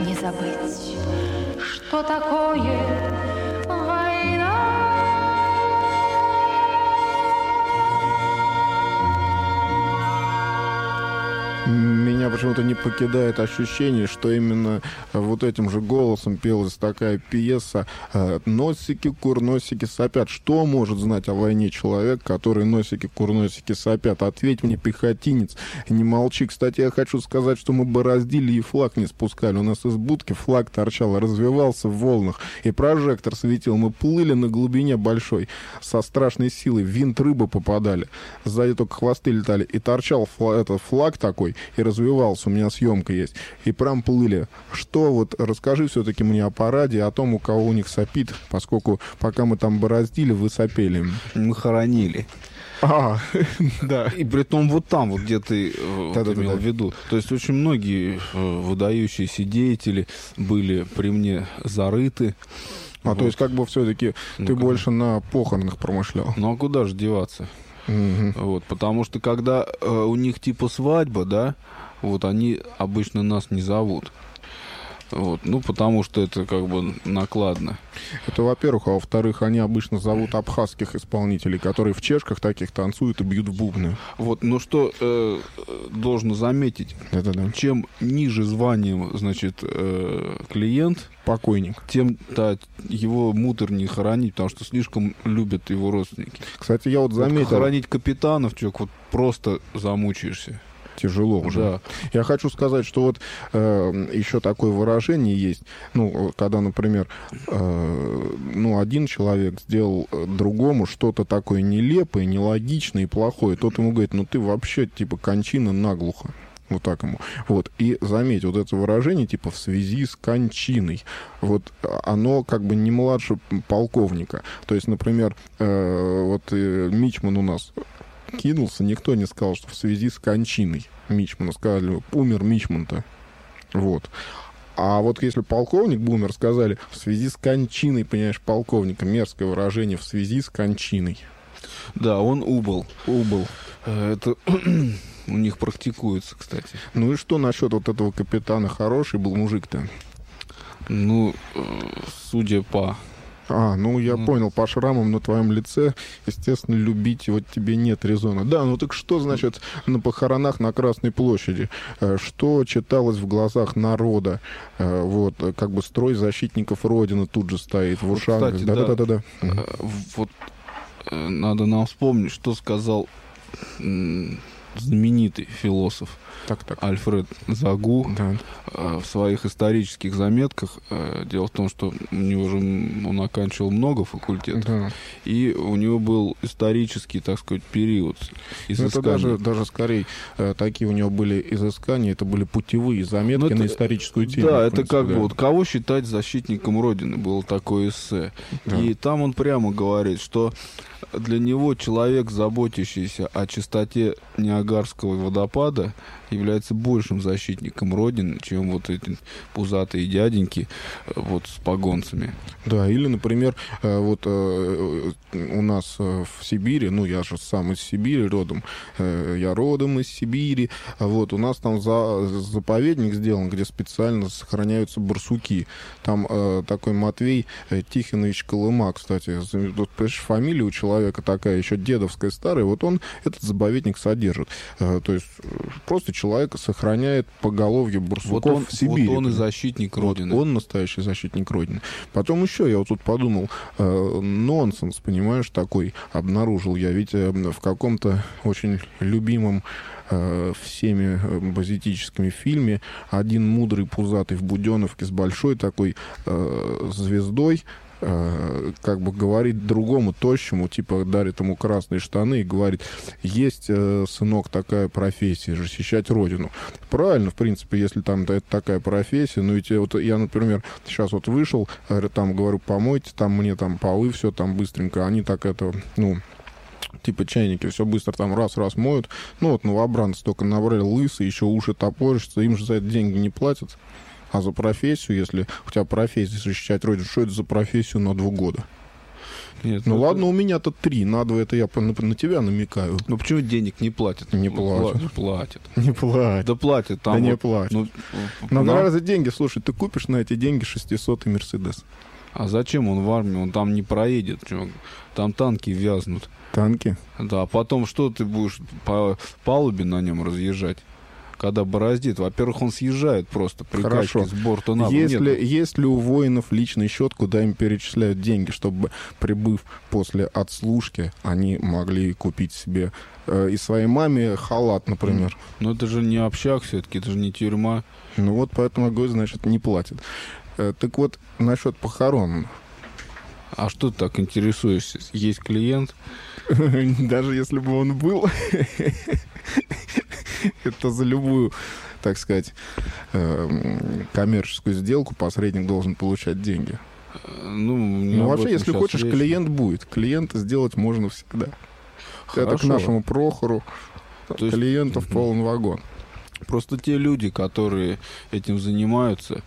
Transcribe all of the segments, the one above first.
не забыть, что такое война. Меня почему-то не покидает ощущение, что именно вот этим же голосом пелась такая пьеса «Носики, курносики сопят». Что может знать о войне человек, который носики, курносики сопят? Ответь мне, пехотинец, не молчи. Кстати, я хочу сказать, что мы бороздили и флаг не спускали. У нас из будки флаг торчал, развивался в волнах, и прожектор светил. Мы плыли на глубине большой со страшной силой, в винт рыбы попадали. Сзади только хвосты летали, и торчал этот флаг такой, и развивался, у меня съемка есть. И прям плыли. Что вот, расскажи все-таки мне о параде, о том, у кого у них сопит, поскольку пока мы там бороздили, вы сопели. Мы хоронили. Да. И при том вот там, вот где ты имел в виду. То есть очень многие выдающиеся деятели были при мне зарыты. То есть как бы все-таки ты больше на похоронах промышлял. Ну а куда же деваться? Вот, потому что когда у них типа свадьба, да, вот они обычно нас не зовут. Вот, ну, потому что это как бы накладно. Это, во-первых, а во-вторых, они обычно зовут абхазских исполнителей, которые в чешках таких танцуют и бьют в бубны. Вот, ну что должно заметить, чем ниже званием, значит, клиент, покойник, тем его муторнее хоронить, потому что слишком любят его родственники. Кстати, я вот заметил... хоронить капитанов, человек, вот просто замучаешься. Тяжело уже. Да. Я хочу сказать, что вот еще такое выражение есть. Ну, когда, например, один человек сделал другому что-то такое нелепое, нелогичное и плохое, тот ему говорит, ну ты вообще типа кончина наглухо. Вот так ему. Вот. И заметь, вот это выражение, типа, в связи с кончиной, вот оно как бы не младше полковника. То есть, например, Мичман у нас кинулся, никто не сказал, что в связи с кончиной Мичмана. Сказали, умер Мичман-то. Вот. А вот если полковник бы умер, сказали, в связи с кончиной, понимаешь, полковника. Мерзкое выражение, в связи с кончиной. Да, он убыл. Это у них практикуется, кстати. Ну и что насчет вот этого капитана? Хороший был мужик-то? Ну, судя по... я понял, по шрамам на твоем лице, естественно, любить его тебе нет резона. Да, ну так что значит на похоронах на Красной площади? Что читалось в глазах народа? Вот, как бы строй защитников Родины тут же стоит в ушах. Кстати, да. Вот надо нам вспомнить, что сказал знаменитый философ Альфред Загу в своих исторических заметках. Дело в том, что у него же он оканчивал много факультетов, и у него был исторический, так сказать, период изысканий. Это даже скорее такие у него были изыскания, это были путевые заметки на историческую тему. Да, это как бы вот кого считать защитником Родины, было такое эссе. Да. И там он прямо говорит, что для него человек, заботящийся о чистоте Ниагарского водопада, является большим защитником Родины, чем вот эти пузатые дяденьки вот с погонцами. Да, или, например, у нас в Сибири, я же сам из Сибири родом, я родом из Сибири, вот, у нас там заповедник сделан, где специально сохраняются барсуки. Там такой Матвей Тихонович Колыма, кстати, фамилия у человека такая, еще дедовская, старая, вот он этот заповедник содержит. То есть просто человек сохраняет поголовье барсуков в Сибири. Вот он и защитник Родины. Он настоящий защитник Родины. Потом еще я вот тут подумал, нонсенс, понимаешь, такой обнаружил я. Ведь в каком-то очень любимом всеми базетическими фильме один мудрый пузатый в буденовке с большой такой звездой как бы говорит другому тощему, типа дарит ему красные штаны и говорит, есть, сынок, такая профессия, защищать Родину. Правильно, в принципе, если там это такая профессия, но ведь вот я, например, сейчас вот вышел, там говорю, помойте, там мне там полы, все там быстренько, они так это, типа чайники, все быстро там раз моют. Новобранцы только набрали лысые, еще уши топорщатся, им же за это деньги не платят. А за профессию, если у тебя профессия защищать Родину, что это за профессию на 2 года? Нет, Ну это- ладно, у меня-то 3, на 2 это я на тебя намекаю. Ну почему денег не платят? Не платят. Не платят. Не платят. Да платят. Там Да не вот, платят. ну, Но на- разве деньги, слушай, ты купишь на эти деньги 600-й Мерседес? А зачем он в армии? Он там не проедет. Чё? Там танки вязнут. Танки? Да, а потом что ты будешь по палубе на нем разъезжать? Когда бороздит, во-первых, он съезжает просто при Хорошо. качке с борта на бок. Есть ли у воинов личный счет, куда им перечисляют деньги, чтобы, прибыв после отслужки, они могли купить себе и своей маме халат, например? Но это же не общак все-таки, это же не тюрьма. Ну вот поэтому, я говорю, значит, не платят. Так вот, насчет похорон. А что ты так интересуешься? Есть клиент? Даже если бы он был, это за любую, так сказать, коммерческую сделку посредник должен получать деньги. Не Ну, об вообще, этом если щас хочешь, речь. клиент будет. Клиента сделать можно всегда. Это к Хорошо. нашему Прохору. То есть- Клиентов полон вагон. Просто те люди, которые этим занимаются,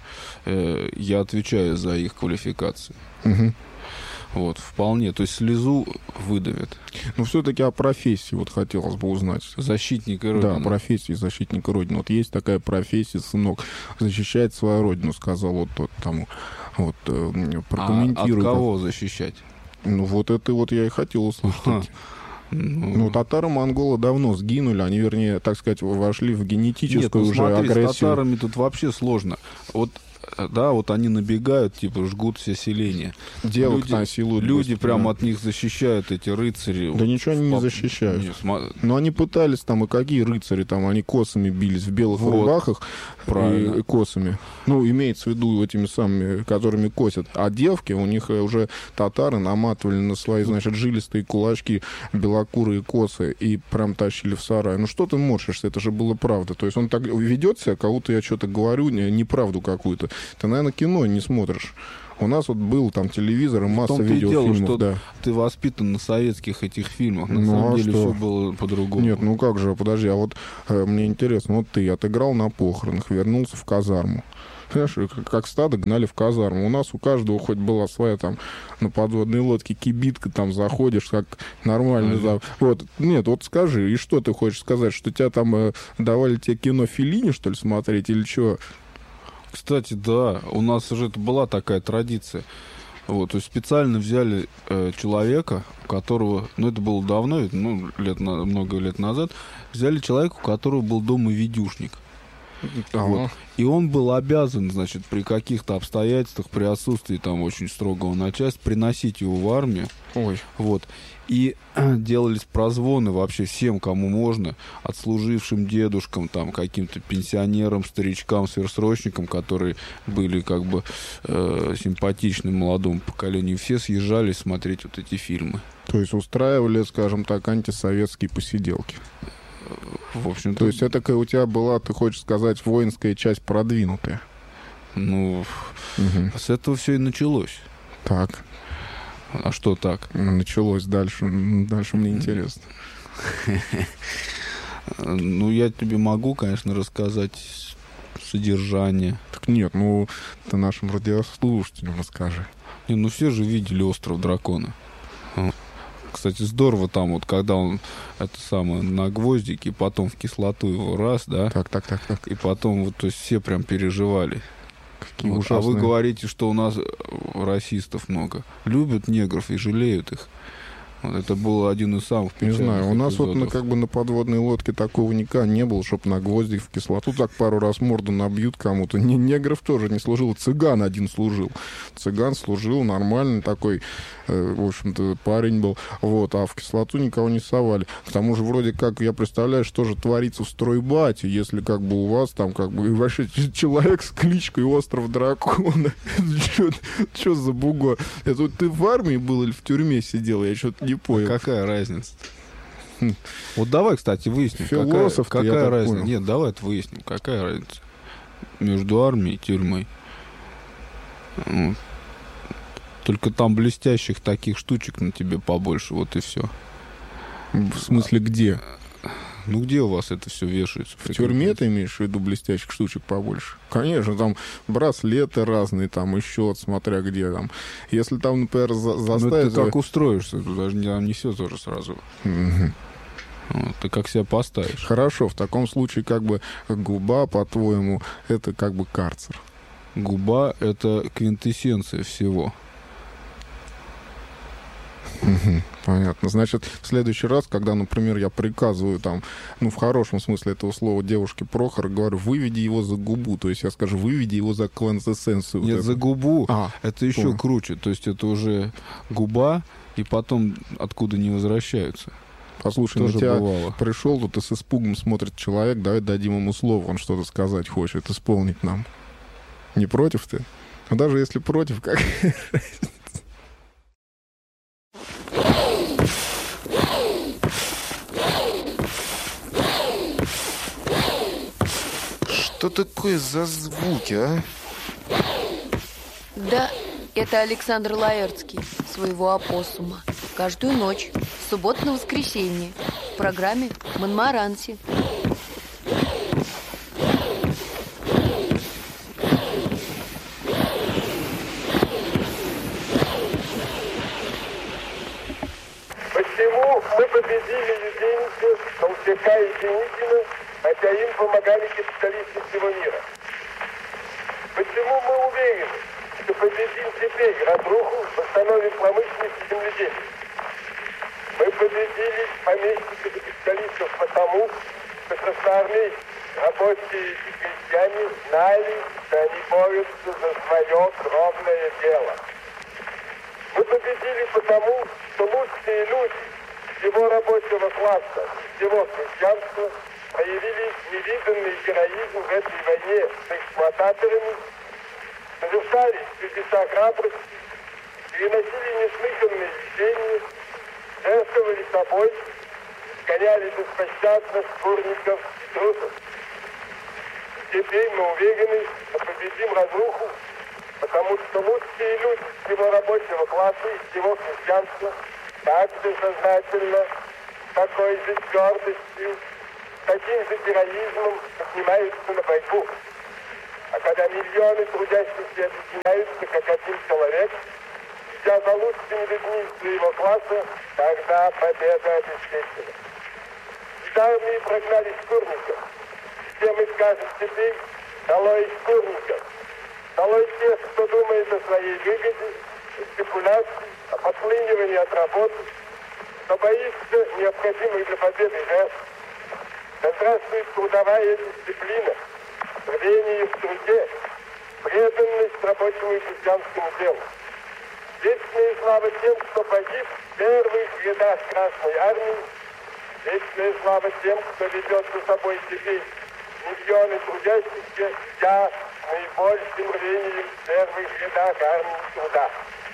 я отвечаю за их квалификацию. Мгм. Вот, вполне. То есть слезу выдавят. Но все-таки о профессии вот хотелось бы узнать. Защитник и Да, Родина. профессии защитника Родины. Вот есть такая профессия, сынок, защищает свою Родину, сказал вот тот тому. Вот, прокомментируй. от кого защищать? Ну, вот это вот я и хотел услышать. Ха. Ну, Ну, татаро-монголы давно сгинули, они, вернее, так сказать, вошли в генетическую нет, ну уже смотри, с агрессию. татарами тут вообще сложно. Вот, да, вот они набегают, типа, жгут все селения. Девок люди- насилуют. Люди быстро, прямо да. от них защищают, эти рыцари. Да ничего они не Пап- защищают. Не, Но они пытались там, и какие рыцари там, они косами бились в белых Вот. рубахах Правильно. и косами. Ну, имеется в виду этими самыми, которыми косят. А девки, у них уже татары наматывали на свои, значит, жилистые кулачки белокурые косы и прям тащили в сарай. Ну, что ты морщишься? Это же было правда. То есть он так ведет себя, кого-то я что-то говорю, неправду какую-то. Ты, наверное, кино не смотришь. У нас вот был там телевизор и масса том-то и дело, видеофильмов, что да. ты воспитан на советских этих фильмах. На Ну, самом а деле что? все было по-другому. Нет, ну как же, подожди, а вот мне интересно, вот ты отыграл на похоронах, вернулся в казарму. Знаешь, как стадо гнали в казарму. У нас у каждого хоть была своя там на подводной лодке кибитка, там заходишь, как нормально. Да. Вот, нет, вот скажи, и что ты хочешь сказать, что тебя там давали тебе кино Феллини, что ли, смотреть, или что? Кстати, да, у нас уже это была такая традиция. Вот, то есть специально взяли человека, у которого, ну это было давно, ну много лет назад, взяли человека, у которого был дома видюшник. Вот. И он был обязан, значит, при каких-то обстоятельствах, при отсутствии там очень строгого начальства, приносить его в армию. Ой. Вот. И делались прозвоны вообще всем, кому можно, отслужившим дедушкам, там, каким-то пенсионерам, старичкам, сверхсрочникам, которые были как бы симпатичны молодому поколению. Все съезжались смотреть вот эти фильмы. То есть устраивали, скажем так, антисоветские посиделки. В общем-то, То есть это у тебя была, ты хочешь сказать, воинская часть продвинутая. ну, Мгм. с этого все и началось. Так, А что так? началось дальше. Дальше мне интересно. Ну, я тебе могу, конечно, рассказать содержание. Так нет, ну, ты нашим радиослушателям расскажи. Не, ну все же видели «Остров дракона». Кстати, здорово там вот, когда он это самое на гвоздике, потом в кислоту его раз, да, Так. и потом вот, то есть все прям переживали. Какие Вот. А вы ужасные. говорите, что у нас расистов много. Любят негров и жалеют их. Вот это был один из самых Не печальных знаю, у нас вот эпизодов. как бы на подводной лодке такого никогда не было, чтобы на гвоздик в кислоту так пару раз морду набьют кому-то. Негров тоже не служил, цыган один служил. Цыган служил, нормальный такой, в общем-то, парень был. Вот, а в кислоту никого не совали. К тому же, вроде как, я представляю, что же творится в стройбате, если как бы у вас там как бы вообще человек с кличкой Остров Дракона. Что за бугор? Это вот ты в армии был или в тюрьме сидел? Я что-то не понял. Какая разница? Вот давай, кстати, выясним. Философ ты, я какая так разница? понял. Нет, давай это выясним. Какая разница между армией и тюрьмой? Вот. Только там блестящих таких штучек на тебе побольше, вот и все. В смысле, где? Ну где у вас это все вешается? В тюрьме ты имеешь в виду блестящих штучек побольше? Конечно, там браслеты разные, там еще, смотря где там. Если там, например, Ну заставить... ты как устроишься, даже не все тоже сразу. Вот, ты как себя поставишь. Хорошо, в таком случае как бы губа, по-твоему, это как бы карцер. Губа — это квинтэссенция всего. Понятно. Значит, в следующий раз, когда, например, я приказываю там, ну, в хорошем смысле этого слова, девушке Прохор, говорю, выведи его за губу. То есть я скажу, выведи его за квинтэссенцию. Нет, вот за губу это еще понял. круче. То есть это уже губа, и потом откуда не возвращаются. Послушай, Тоже на тебя бывало. пришел тут и с испугом смотрит человек, давай дадим ему слово, он что-то сказать хочет, исполнить нам. Не против ты? А даже если против, как... Что такое за звуки, а? Да, это Александр Лаэртский, своего опоссума. Каждую ночь, с субботы на воскресенье, в программе «Монмаранси». Почему мы победили Юденича, Толстяка и Деникина, хотя им помогали капиталисты всего мира? Почему мы уверены, что победим теперь разруху, восстановим промышленность и земледелие? Мы победили помещиков и капиталистов потому, что красноармейцы, рабочие и крестьяне знали, что они борются за свое кровное дело. Мы победили потому, что лучшие люди всего рабочего класса, всего крестьянства проявили невиданный героизм в этой войне с эксплуататорами, совершали чудеса храбрости, переносили неслыханные лечения, жертвовали собой, гоняли беспощадно шкурников и трусов. Теперь мы уверены, что победим разруху, потому что лучшие люди всего рабочего класса и всего крестьянства так же сознательно, такой же твердостью, таким же героизмом поднимаются на борьбу. А когда миллионы трудящихся объединяются как один человек, идя за лучшими людьми своего класса, тогда победа обеспечена. Из армии прогнали шкурников. Все мы скажем теперь: долой шкурников, долой тех, кто думает о своей выгоде, о спекуляции, о подклинивании от работы, кто боится необходимых для победы жертв. Да здравствует трудовая дисциплина, рвение в труде, преданность рабочему и крестьянскому делу. Вечная слава тем, кто погиб в первых рядах Красной Армии. Вечная слава тем, кто ведет за собой теперь миллионы трудящихся, я с наибольшим рвением в первых рядах армии труда.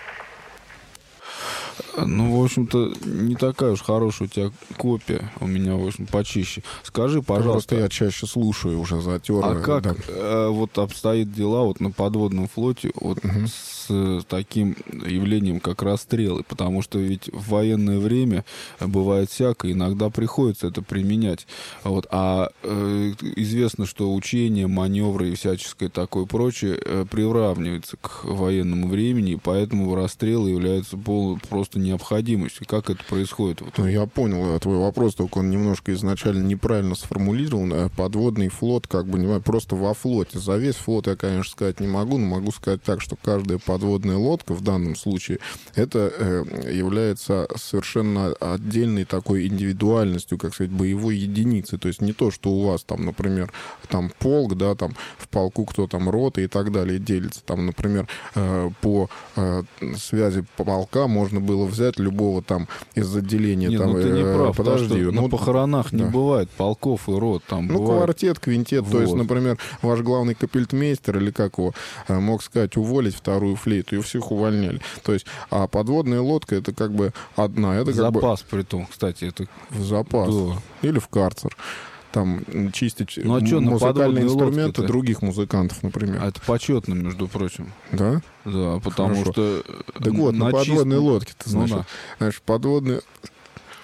Ну, в общем-то, не такая уж хорошая у тебя копия. У меня, в общем, почище. Скажи, пожалуйста... Просто я чаще слушаю уже затер. А как да. вот обстоят дела вот на подводном флоте вот с таким явлением, как расстрелы? Потому что ведь в военное время бывает всякое, иногда приходится это применять. Вот. Известно, что учения, маневры и всяческое такое прочее приравнивается к военному времени, и поэтому расстрелы являются просто необходимостью. Как это происходит? Ну, я понял твой вопрос, только он немножко изначально неправильно сформулирован. Подводный флот, как бы, не просто во флоте. За весь флот я, конечно, сказать не могу, но могу сказать так, что каждая подводная лодка в данном случае, это является совершенно отдельной такой индивидуальностью, как сказать, боевой единицы. То есть не то, что у вас там, например, там полк, да, там в полку кто там рота и так далее делится. Там, например, по связи полка можно было взять любого там из отделения. Нет, там, ну ты не прав, подожди. На похоронах не бывает полков и рот. Там бывает... квартет, квинтет. Вот. То есть, например, ваш главный капельтмейстер, или как его, мог сказать, уволить вторую флейту, и всех увольняли. То есть, а подводная лодка, это как бы одна. Это запас, как бы... притом, кстати. Это... В запас. Да. Или в карцер. Там чистить музыкальные инструменты других музыкантов, например. А это почетно, между прочим. Да? Да, потому Хорошо. что... Так вот, на подводной лодке, ты знаешь, да. Знаешь, подводные...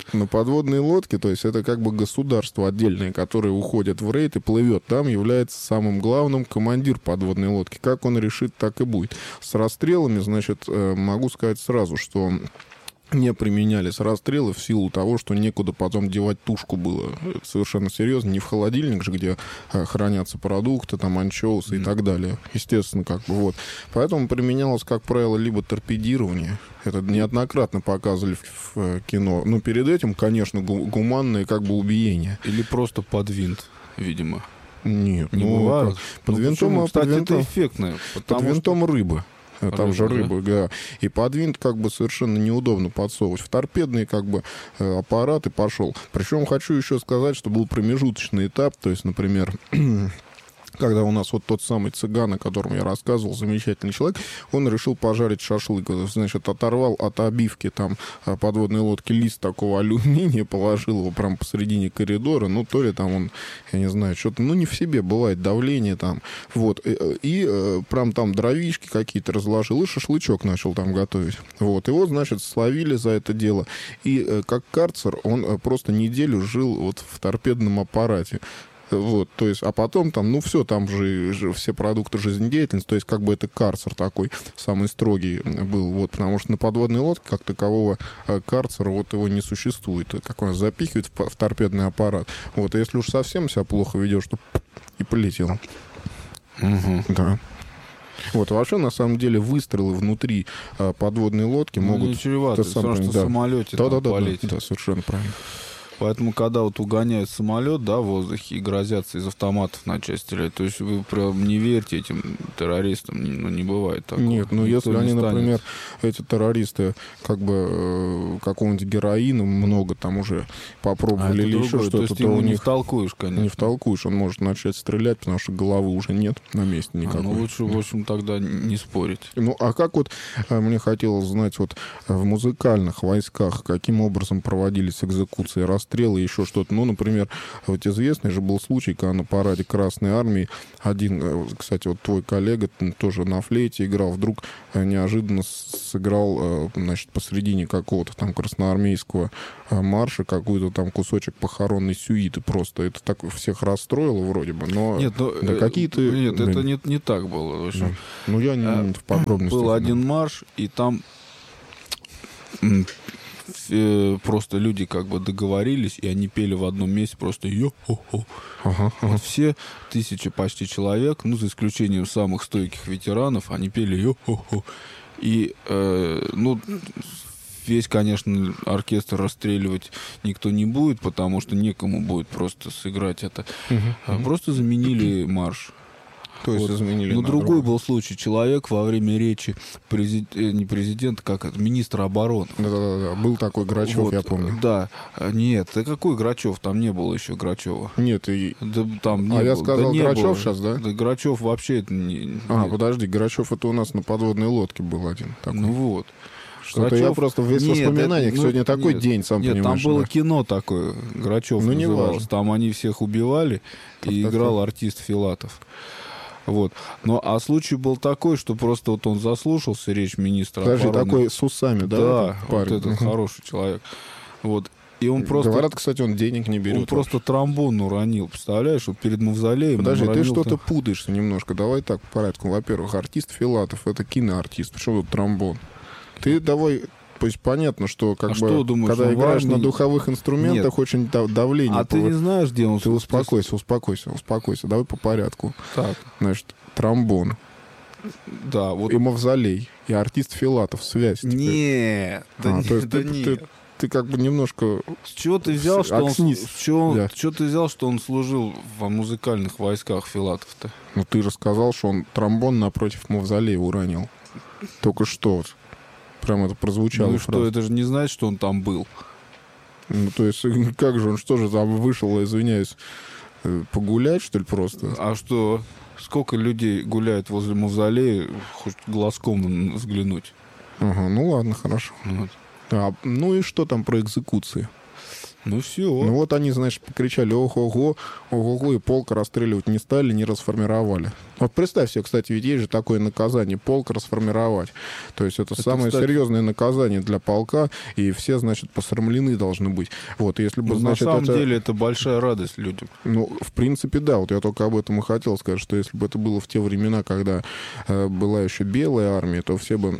На подводные лодки, то есть это как бы государство отдельное, которое уходит в рейд и плывет. Там является самым главным командир подводной лодки. Как он решит, так и будет. С расстрелами, значит, могу сказать сразу, что не применялись расстрелы в силу того, что некуда потом девать тушку было. Это совершенно серьезно. Не в холодильник же, где хранятся продукты, там, анчоусы и так далее. Естественно, как бы вот. Поэтому применялось, как правило, либо торпедирование. Это неоднократно показывали в кино. Но перед этим, конечно, гуманное как бы убиение. Или просто под винт, видимо. Нет, Не бывает. Под винтом, кстати, под это эффектно. под винтом рыба. Там же Рыба, рыба, да. И под винт как бы совершенно неудобно подсовывать. В торпедный как бы аппарат и пошел. Причем хочу еще сказать, что был промежуточный этап. То есть, например, когда у нас вот тот самый цыган, о котором я рассказывал, замечательный человек, он решил пожарить шашлык. Значит, оторвал от обивки там подводной лодки лист такого алюминия, положил его прям посередине коридора. Ну, то ли там он, я не знаю, что-то, ну, не в себе, бывает давление там. Вот. И прям там дровишки какие-то разложил, и шашлычок начал там готовить. Вот. Его, значит, словили за это дело. И как карцер он просто неделю жил вот в торпедном аппарате. Вот, то есть, а потом там, ну, все, там же все продукты жизнедеятельности, то есть, как бы это карцер такой, самый строгий был, вот, потому что на подводной лодке, как такового карцера, вот, его не существует, как он запихивает в торпедный аппарат, вот, и если уж совсем себя плохо ведешь, то и полетел. Да. Вот, вообще, на самом деле, выстрелы внутри подводной лодки могут... Не чревато, потому что в самолете полетит. Да, совершенно правильно. Поэтому, когда вот угоняют самолет, да, в воздухе и грозятся из автоматов начать стрелять, то есть вы прям не верьте этим террористам, ну, не бывает такого. Нет, ну, если они, например, эти террористы, как бы, какого-нибудь героина много там уже попробовали или еще что-то, то есть то у них... не втолкуешь, конечно. Не втолкуешь, он может начать стрелять, потому что головы уже нет на месте никакой. Ну, лучше, в общем, тогда не спорить. Ну, а как вот, мне хотелось знать, вот в музыкальных войсках каким образом проводились экзекуции, расстрелы, еще что-то? Ну, например, вот известный же был случай, когда на параде Красной Армии один, кстати, вот твой коллега тоже на флейте играл, вдруг неожиданно сыграл, значит, посредине какого-то там красноармейского марша какой-то там кусочек похоронной сюиты просто. Это так всех расстроило вроде бы, но... Нет, ну, да, какие-то... Нет, это не так было. В общем. Ну, я не в подробностях. Был один марш, и там просто люди как бы договорились, и они пели в одном месте просто «Йо-хо-хо». Вот все 1000 почти человек, ну, за исключением самых стойких ветеранов, они пели «Йо-хо-хо». И, ну, весь, конечно, оркестр расстреливать никто не будет, потому что некому будет просто сыграть это. Просто заменили марш. То есть вот. изменили. Но другой был случай. Человек во время речи не президента, как это, министра обороны. Да. Был такой Грачев, вот, я помню. Да. Нет, какой Грачев? Там не было еще Грачева. Нет, и... Да, там не я было. сказал да Грачев было. сейчас, да? Да, Грачев вообще это не... Подожди, Грачев это у нас на подводной лодке был один такой. Ну вот. Что-то Грачев... я просто в воспоминаниях. Сегодня такой день, сам нет, понимаешь. Там было да. кино такое, Грачев называлось. Там они всех убивали, и играл артист Филатов. Вот. Ну, а случай был такой, что просто вот он заслушался, речь министра обороны. Такой с усами, да? Да, вот этот хороший человек. Вот. И он просто... Говорят, кстати, он денег не берет. Он просто тромбон уронил, представляешь? Вот перед мавзолеем. Подожди, ты что-то путаешься немножко. Давай так, по порядку. Во-первых, артист Филатов — это киноартист. Почему тут тромбон? Ты давай... То есть понятно, что что думаешь, когда играешь важный... на духовых инструментах, очень давление. А ты не знаешь, где он... Ты успокойся. Давай по порядку. Так. Значит, тромбон. Да, вот... И мавзолей. И артист Филатов. Связь. Нет. Ты как бы немножко... С чего ты взял, что он служил в музыкальных войсках, Филатов-то? Ну, ты же сказал, что он тромбон напротив мавзолея уронил. Только что вот. Прям это прозвучало. Ну и что, это же не значит, что он там был. Ну, то есть, как же он, что же там вышел, извиняюсь, погулять, что ли, просто? А что? Сколько людей гуляет возле мавзолея, хоть глазком взглянуть? Ага, ну ладно, хорошо. Вот. Ну и что там про экзекуции? Ну все. Ну вот они, значит, покричали ого-го, ого-го, и полк расстреливать не стали, не расформировали. Вот представь себе, кстати, ведь есть же такое наказание, полк расформировать. То есть это самое серьезное наказание для полка, и все, значит, посрамлены должны быть. Вот, если бы, значит, на самом деле это большая радость людям. Ну, в принципе, да. Вот я только об этом и хотел сказать, что если бы это было в те времена, когда была еще белая армия, то вся бы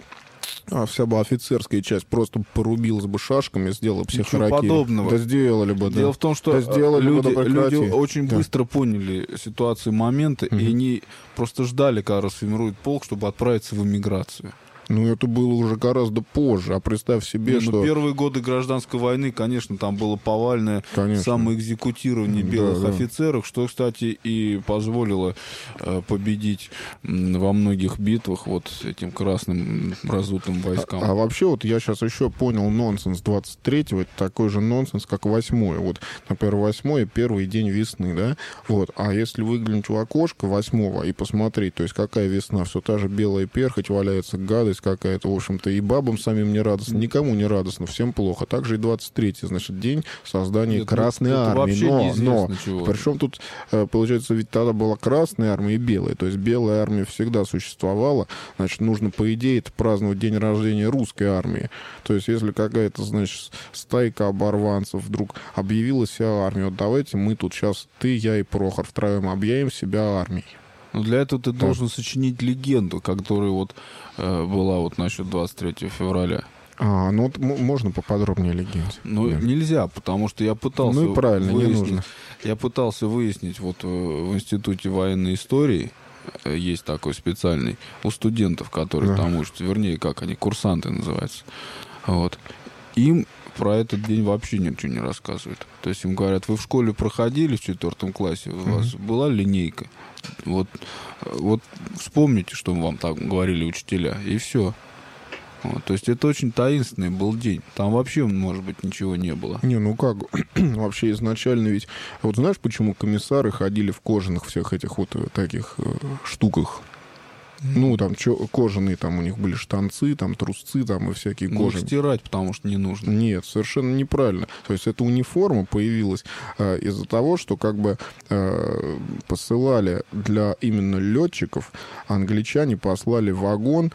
офицерская часть просто порубилась бы шашками, сделала психоракию. Ничего подобного. Да сделали бы, да. Дело в том, что да люди очень быстро поняли ситуацию, моменты, и они просто ждали, когда расформируют полк, чтобы отправиться в эмиграцию. Ну, это было уже гораздо позже. А представь себе, что... Первые годы гражданской войны, конечно, там было повальное самоэкзекутирование белых офицеров, что, кстати, и позволило победить во многих битвах вот этим красным разутым войскам. А вообще, вот я сейчас еще понял нонсенс 23-го. Это такой же нонсенс, как 8-е. Вот, например, 8-е — первый день весны, да? Вот. А если выглянуть в окошко 8-го и посмотреть, то есть какая весна, все та же белая перхоть, валяется гадость какая-то, в общем-то, и бабам самим не радостно, никому не радостно, всем плохо. Также и 23-й, значит, день создания Красной Армии. Но причем тут, получается, ведь тогда была Красная Армия и Белая, то есть Белая Армия всегда существовала, значит, нужно, по идее, это праздновать день рождения Русской Армии. То есть, если какая-то, значит, стайка оборванцев вдруг объявила себя армией, вот давайте мы тут сейчас, ты, я и Прохор втроем объявим себя армией. Но для этого ты должен сочинить легенду, которая вот была вот насчет 23 февраля. Ну вот можно поподробнее легенде? Ну, нельзя, потому что я пытался... Ну и правильно, не нужно. Я пытался выяснить вот в Институте военной истории, есть такой специальный, у студентов, которые там учатся, вернее, как они, курсанты называются. Вот. Им про этот день вообще ничего не рассказывают. То есть им говорят, вы в школе проходили в 4 классе, у вас была линейка. Вот вспомните, что вам там говорили учителя, и все. Вот, то есть это очень таинственный был день. Там вообще, может быть, ничего не было. Не, ну как, вообще изначально ведь... Вот знаешь, почему комиссары ходили в кожаных всех этих вот таких штуках? Ну, там кожаные, там у них были штанцы, там трусцы, там и всякие кожаные. Стирать, потому что не нужно. Нет, совершенно неправильно. То есть эта униформа появилась из-за того, что как бы посылали для именно летчиков, англичане послали вагон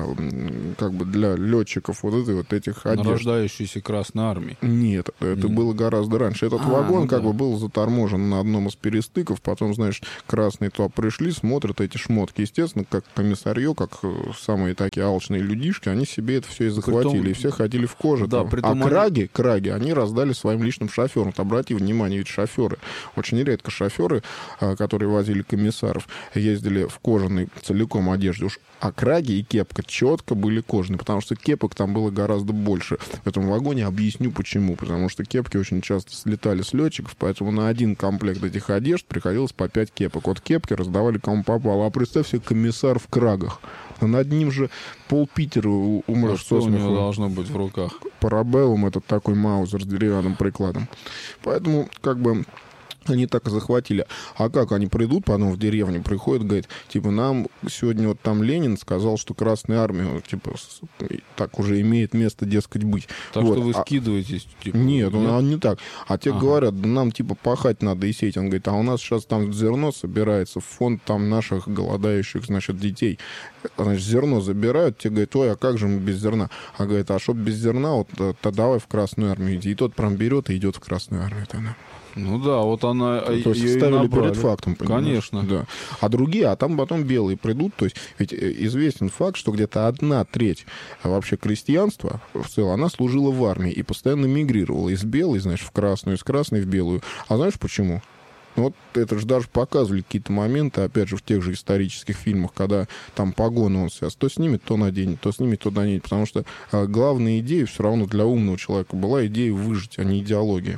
как бы для летчиков вот этих одежд. Нарождающейся Красной Армии. Нет, это было гораздо раньше. Этот вагон как бы был заторможен на одном из перестыков, потом, знаешь, красные туда пришли, смотрят эти шмотки. Естественно, как комиссарье, как самые такие алчные людишки, они себе это все и захватили, и все ходили в коже. Да, а краги они раздали своим личным шоферам. Вот обрати внимание, ведь шоферы, очень редко шоферы, которые возили комиссаров, ездили в кожаной целиком одежде. Уж а краги и кепка четко были кожаные, потому что кепок там было гораздо больше. В этом вагоне объясню почему. Потому что кепки очень часто слетали с летчиков, поэтому на один комплект этих одежд приходилось по 5 кепок. Вот кепки раздавали кому попало. А представь себе комиссар в крагах. А над ним же полпитера умрет. Что у него должно быть в руках? Парабеллум, этот такой маузер с деревянным прикладом. Поэтому, как бы, они так и захватили. А как они придут, потом в деревню приходят, говорят, типа, нам сегодня вот там Ленин сказал, что Красная Армия, типа, так уже имеет место, дескать, быть. Так вот. Что вы скидываетесь? Типа, нет, он не так. А те говорят, да нам, типа, пахать надо и сеять. Он говорит, а у нас сейчас там зерно собирается в фонд там наших голодающих, значит, детей. Значит, зерно забирают, те говорят, ой, а как же мы без зерна? А говорит, а чтоб без зерна, вот, то давай в Красную Армию иди. И тот прям берет и идет в Красную Армию тогда. Ну да, вот она... То есть ставили перед фактом, понимаешь? Конечно. Да. А другие, а там потом белые придут. То есть ведь известен факт, что где-то 1/3 вообще крестьянства в целом, она служила в армии и постоянно мигрировала из белой, значит, в красную, из красной в белую. А знаешь почему? Вот это же даже показывали какие-то моменты, опять же, в тех же исторических фильмах, когда там погоны он сейчас то снимет, то наденет, то снимет, то наденет. Потому что главная идея все равно для умного человека была идея выжить, а не идеология.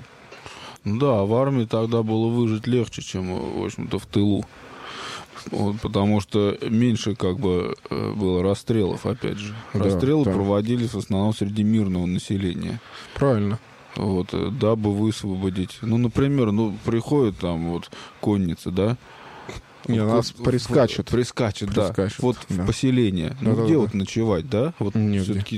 Да, в армии тогда было выжить легче, чем, в общем-то, в тылу. Вот, потому что меньше, как бы, было расстрелов, опять же. Расстрелы проводились в основном среди мирного населения. Правильно. Вот, дабы высвободить. Ну, например, приходит там вот конница, да, Не, нас прискачет. Прискачет, да. Прискачет, Вот да. в поселение. Ну, Да-да-да. где вот ночевать, да? Вот Негде. все-таки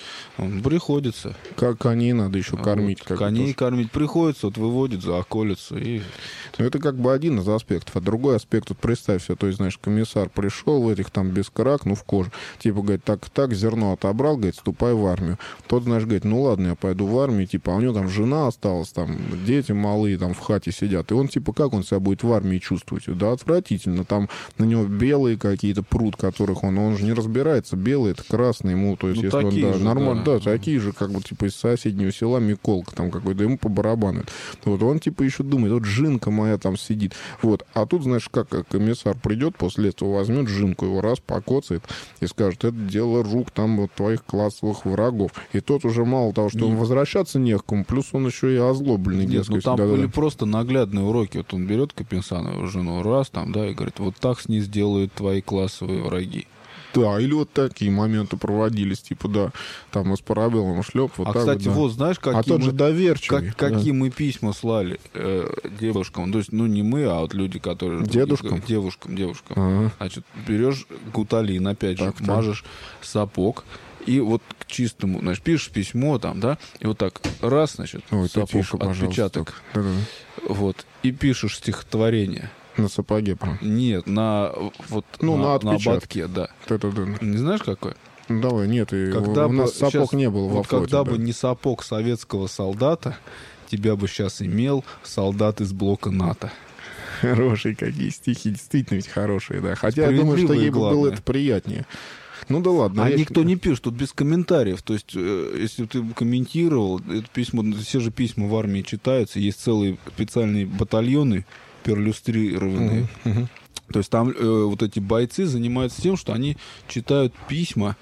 приходится. Как коней надо еще кормить. Вот, как бы коней тоже. кормить приходится, вот выводит за околицу. И... Ну, это как бы один из аспектов. А другой аспект, вот представь себе, то есть, знаешь, комиссар пришел в этих там без крак, ну, в коже. Типа, говорит, так, зерно отобрал, говорит, ступай в армию. Тот, знаешь, говорит, ну, ладно, я пойду в армию, типа, а у него там жена осталась, там, дети малые, там, в хате сидят. И он, типа, как он себя будет в армии чувствовать? Да, отвратительно. Там на него белые какие-то прут, которых он же не разбирается. Белые, это красные ему, то есть, Ну, если он, такие да, же, нормально, да. да, такие же, как бы, типа, из соседнего села Миколка, там, какой-то, ему по барабану. Вот, он, типа, еще думает, вот жинка моя там сидит. Вот, а тут, знаешь, как комиссар придет, после этого возьмет жинку, его раз покоцает и скажет, это дело рук там вот твоих классовых врагов. И тот уже мало того, что он возвращаться не к кому, плюс он еще и озлобленный. Нет, ну дескать, там да-да-да. были просто наглядные уроки. Вот он берет Капинсанову жену раз там, да, и говорит, вот так с ней сделают твои классовые враги. Да, или вот такие моменты проводились, типа, да, там из парабеллума шлеп, вот А, так кстати, вот, да. вот знаешь, какие А тот же доверчивый. какие мы письма слали девушкам. То есть, ну, не мы, а вот люди, которые... Дедушкам? Девушкам. Ага. Значит, берешь гуталин, опять же, Так. мажешь сапог, и вот к чистому, значит, пишешь письмо там, да, и вот так раз, значит, Ой, ты сапог, тише, пожалуйста. отпечаток, Так. Да-да. вот, и пишешь стихотворение. На сапоге прям. Нет, на вот Ну, на на отпечатке. ободке, да. Да-да-да. Не знаешь, какое? Ну, давай, нет, и Когда у нас бы сапог щас- не было во вот флоте. когда да. бы не сапог советского солдата, тебя бы сейчас имел солдат из блока НАТО. Хорошие какие стихи, действительно ведь хорошие, да. Хотя я думаю, что Справедливые, ей бы было главное. это приятнее. Ну да ладно. А я никто не пишет, тут без комментариев. То есть, если ты комментировал, это письмо, все же письма в армии читаются, есть целые специальные батальоны перлюстрированные. То есть там вот эти бойцы занимаются тем, что они читают письма,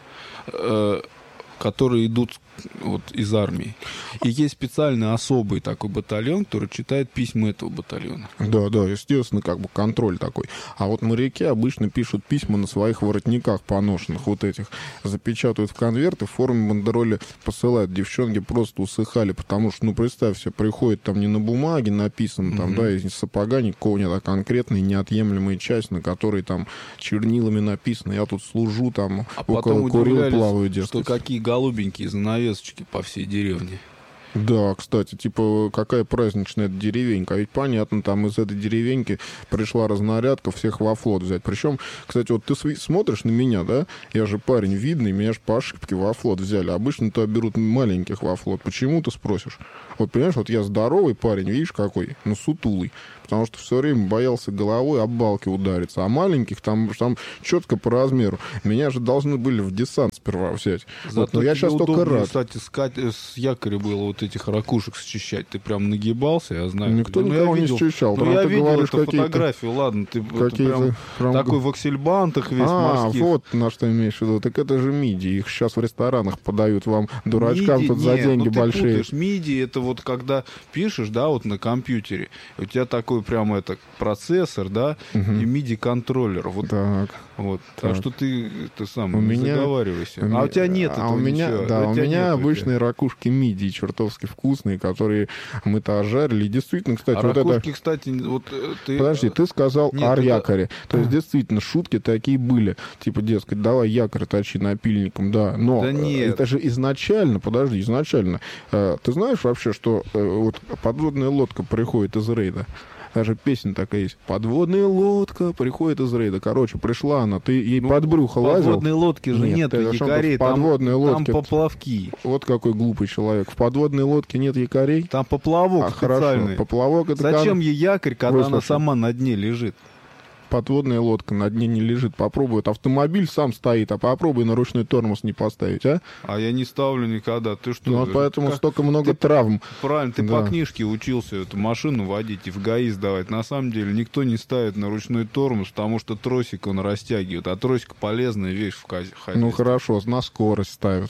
которые идут вот из армии. И есть специальный особый такой батальон, который читает письма этого батальона. Да, да, естественно, как бы контроль такой. А вот моряки обычно пишут письма на своих воротниках поношенных, вот этих, запечатывают в конверты, в форме бандероли посылают. Девчонки просто усыхали, потому что, ну, представь себе, приходит там не на бумаге написано, там, да, из сапога никакого нет, а конкретная неотъемлемая часть, на которой там чернилами написано. Я тут служу, там, А около потом Курил удивлялись, плаваю, что дескать. какие голубенькие занавесочки по всей деревне. Да, кстати, типа, какая праздничная эта деревенька. А ведь понятно, там из этой деревеньки пришла разнарядка всех во флот взять. Причем, кстати, вот ты смотришь на меня, да? Я же парень видный, меня же по ошибке во флот взяли. Обычно-то берут маленьких во флот. Почему, ты спросишь? Вот, понимаешь, вот я здоровый парень, видишь, какой? Ну, сутулый. Потому что все время боялся головой об балки удариться. А маленьких там четко по размеру. Меня же должны были в десант сперва взять. Зато Вот, но я тебе сейчас только удобнее, рад. кстати, с якоря было вот этих ракушек счищать. Ты прям нагибался, я знаю. Никто Ну, никого я не видел, счищал. Ну, Там я ты видел говоришь, эту какие-то- фотографию, ладно, ты это Какие-то прям- такой в аксельбантах весь морских. Вот на что имеешь в виду. Так это же миди. Их сейчас в ресторанах подают вам, дурачкам, MIDI, тут за нет, деньги ну, ты большие. путаешь. MIDI — это вот когда пишешь, да, вот на компьютере, у тебя такой прям это процессор, да, и MIDI-контроллер. Вот, Так. вот. так. Так что ты сам У не меня- заговаривайся. А у тебя нет а этого у меня, ничего. да, у тебя меня нет обычные ракушки мидии чертовски вкусные, которые мы-то ожарили. И действительно, кстати, А вот это... ракушки, кстати, вот ты... Подожди, ты сказал Нет, о это- якоре. То есть, действительно, шутки такие были. Типа, дескать, давай якорь точи напильником, да. Но Да нет. это же изначально, подожди, изначально. Ты знаешь вообще, что вот подводная лодка приходит из рейда? Даже песня такая есть. Подводная лодка приходит из рейда. Короче, пришла она, ты ей под брюхо лазил. Подводной лодки же Нет, нет, это что, якорей, в подводной там лодке- поплавки. Вот какой глупый человек. В подводной лодке нет якорей? Там поплавок Хорошо. специальный. Поплавок это Зачем ей якорь, когда она Выслушай. сама на дне лежит? подводная лодка на дне не лежит. Попробуй. Вот автомобиль сам стоит, а попробуй на ручной тормоз не поставить, а? А я не ставлю никогда. Ты что? Ну, вот поэтому Как- столько много ты- травм. Правильно, ты Да. по книжке учился эту машину водить и в ГАИ сдавать. На самом деле никто не ставит на ручной тормоз, потому что тросик он растягивает. А тросик полезная вещь в хозяйстве. Ну, хорошо, на скорость ставят.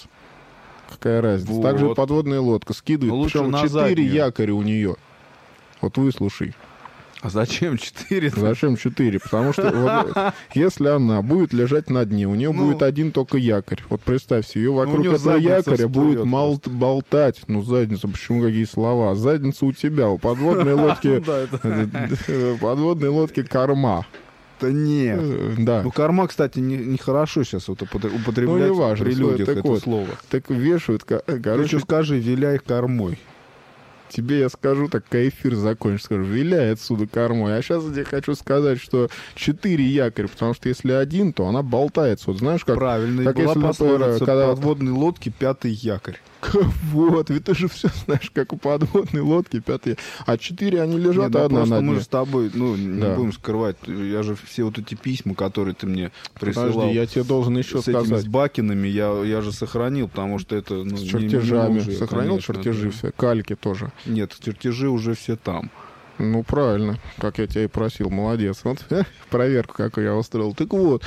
Какая разница? Вот. Также и подводная лодка скидывает. Ну, лучше Причем на 4 заднюю. якоря у нее. Вот выслушай. А зачем 4? Зачем 4? Потому что вот, если она будет лежать на дне, у нее Ну, будет один только якорь. Вот представь себе, ее у вокруг неё этого задница якоря будет всплывёт болтать. Ну, задница, почему какие слова? Задница у тебя, у подводной лодки... Да, это- подводной лодки корма. Да нет. Да. Ну, корма, кстати, нехорошо сейчас вот употреблять Ну, не важно, при людях так это вот, слово. Так вешают, Ты короче, еще скажи, виляй кормой. тебе я скажу, так как эфир закончится, скажу, виляй отсюда кормой. А сейчас я тебе хочу сказать, что 4 якоря, потому что если один, то она болтается. Вот знаешь, как... Правильно, как и была если, например, пословица когда- подводной лодки 5-й якорь. Вот, ведь ты же все знаешь, как у подводной лодки 5. А 4 они лежат, Нет, ну, а одна просто на мы дне. же с тобой, ну, не Да. будем скрывать, я же все вот эти письма, которые ты мне присылал, Подожди, я тебе должен еще с этими, сказать. с Бакинами, я же сохранил, потому что это... Ну, С не чертежами. мужик, Сохранил конечно, чертежи да. все? Кальки тоже. Нет, чертежи уже все там. Ну, правильно, как я тебя и просил, молодец. Вот проверку, какую я устроил. Так вот,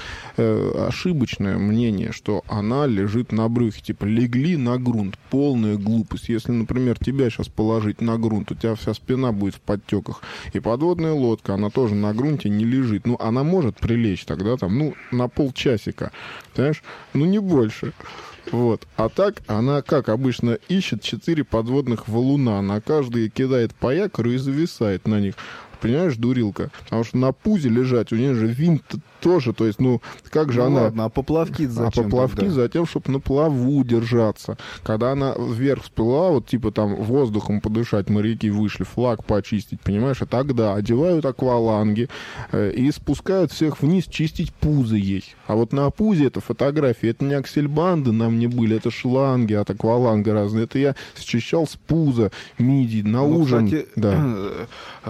ошибочное мнение, что она лежит на брюхе. Типа, легли на грунт. Полная глупость. Если, например, тебя сейчас положить на грунт, у тебя вся спина будет в подтеках. И подводная лодка, она тоже на грунте не лежит. Ну, она может прилечь тогда там, ну, на полчасика. Понимаешь? Ну, не больше. Вот. А так она, как обычно, ищет 4 подводных валуна. На каждый кидает по якорю и зависает на них. Понимаешь, дурилка? Потому что на пузе лежать, у нее же винт тоже. То есть, ну, как же Ну она... ладно, а поплавки зачем? А поплавки тогда? затем, чтобы на плаву держаться. Когда она вверх всплыла, вот типа там воздухом подышать, моряки вышли, флаг почистить, понимаешь? А тогда одевают акваланги и спускают всех вниз чистить пузы ей. А вот на пузе это фотографии, это не аксельбанды нам не были, это шланги от акваланга разные. Это я счищал с пуза мидий на Ну, ужин. кстати, Да.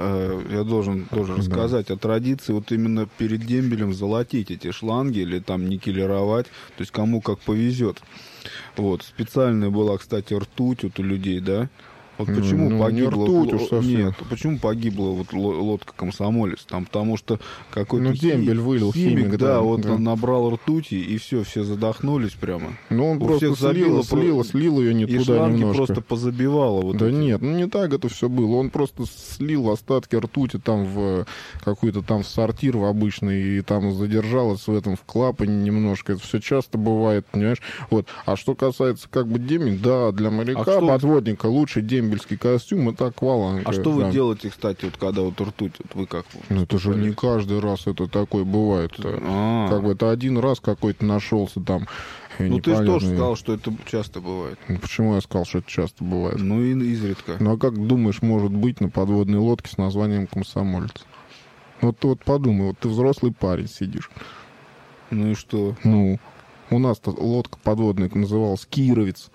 я должен тоже рассказать о традиции вот именно перед дембелем золотить эти шланги или там никелировать, то есть кому как повезет. Вот, специальная была, кстати, ртуть вот у людей, да? Вот почему Ну, не погибла... ртуть уж совсем. Нет, почему погибла вот лодка «Комсомолец»? Там, потому что какой-то Ну, дембель вылил, химик, да, да, вот да. он набрал ртути, и все задохнулись прямо. Ну, он У просто всех забило, слил ее не И туда шланги немножко. просто позабивало. Вот Да эти. нет, ну не так это все было. Он просто слил остатки ртути там в какой-то там сортир в обычный и там задержалось в этом в клапане немножко. Это все часто бывает, понимаешь? Вот. А что касается как бы дембель, да, для моряка, что вы- подводника лучший дембельский костюм это акваланг. А что вы да. делаете, кстати, вот когда вот ртуть, вот вы как? Ну это же не каждый раз это такое бывает. А. Как бы это один раз какой-то нашелся там. Ну ты же тоже непонятный. сказал, что это часто бывает. Ну, почему я сказал, что это часто бывает? Ну и изредка. Ну а как думаешь, может быть на подводной лодке с названием «Комсомолец»? Вот ты вот подумай, вот ты взрослый парень сидишь. Ну и что? Ну, у нас-то лодка подводная называлась «Кировец».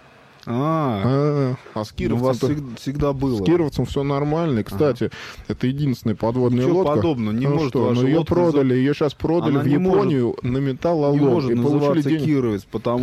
А с Ну, у вас кировцем всегда было. с кировцем все нормально. И, кстати, это единственная подводная Ничего лодка. подобного. Не Ну может что, ваша ну ее лодка продали, ее сейчас продали Она в не Японию на не металлолом. может И получили называться денег. Кировец, потому